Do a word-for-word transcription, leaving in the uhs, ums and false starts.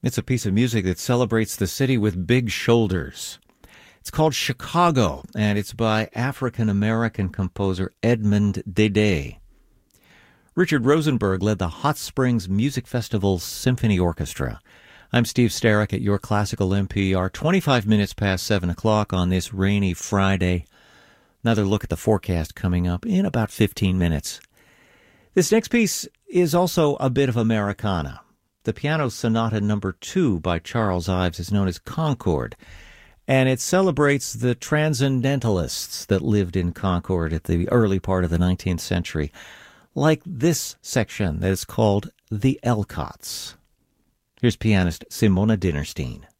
It's a piece of music that celebrates the city with big shoulders. It's called Chicago, and it's by African-American composer Edmond Dede. Richard Rosenberg led the Hot Springs Music Festival's Symphony Orchestra. I'm Steve Starrick at your Classical N P R, twenty-five minutes past seven o'clock on this rainy Friday. Another look at the forecast coming up in about fifteen minutes. This next piece is also a bit of Americana. The Piano Sonata Number Two by Charles Ives is known as Concord, and it celebrates the transcendentalists that lived in Concord at the early part of the nineteenth century, like this section that is called The Elcotts. Here's pianist Simona Dinnerstein.